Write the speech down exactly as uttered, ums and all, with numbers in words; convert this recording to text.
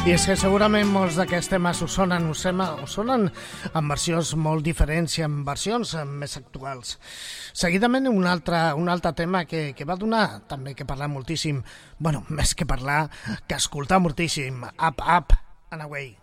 I és que segurament molts d'aquests temes us sonen, us, sema, us sonen en versions molt diferents i en versions més actuals. Seguidament un altre, un altre tema que, que va donar també que parlar moltíssim, bueno, més que parlar, que escoltar moltíssim, Up, Up and Away.